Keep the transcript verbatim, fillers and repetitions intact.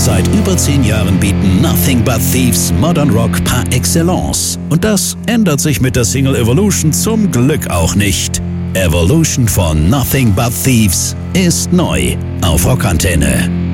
Seit über zehn Jahren bieten Nothing But Thieves Modern Rock par excellence. Und das ändert sich mit der Single Evolution zum Glück auch nicht. Evolution von Nothing But Thieves ist neu auf Rockantenne.